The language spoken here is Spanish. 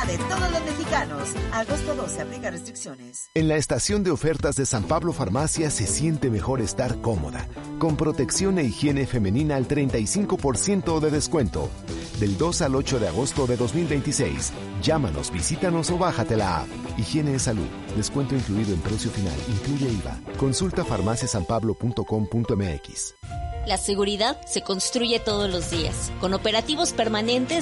de todos los mexicanos. Agosto 12, aplica restricciones. En la estación de ofertas de San Pablo Farmacia se siente mejor estar cómoda, con protección e higiene femenina al 35% de descuento. Del 2 al 8 de agosto de 2026. Llámanos, visítanos o bájate la app. Higiene es salud. Descuento incluido en precio final. Incluye IVA. Consulta farmaciasanpablo.com.mx. La seguridad se construye todos los días, con operativos permanentes